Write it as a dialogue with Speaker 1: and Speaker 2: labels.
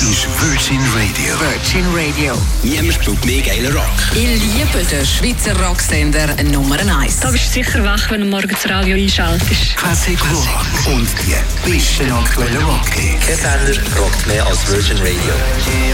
Speaker 1: ist Virgin Radio.
Speaker 2: Virgin Radio.
Speaker 3: Niemand spielt mehr geilen Rock.
Speaker 2: Ich liebe den Schweizer Rocksender Nummer 1.
Speaker 4: Da bist du sicher wach, wenn du morgens das Radio einschaltest.
Speaker 1: Classic Rock und die besten aktuellen Rockhits.
Speaker 3: Kein Sender rockt mehr als Virgin Radio.